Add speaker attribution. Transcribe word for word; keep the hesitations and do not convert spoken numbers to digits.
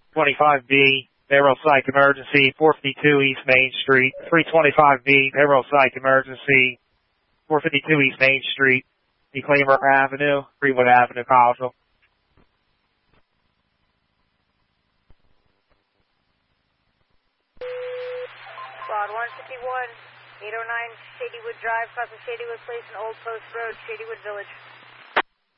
Speaker 1: twenty-five B, payroll psych emergency, four fifty-two East Main Street. three twenty-five B, payroll psych emergency, four fifty-two East Main Street, DeClamer Avenue, Greenwood Avenue, Collegeville.
Speaker 2: Squad one fifty-one, eight oh nine Shadywood Drive, crossing Shadywood Place and Old Post Road, Shadywood Village.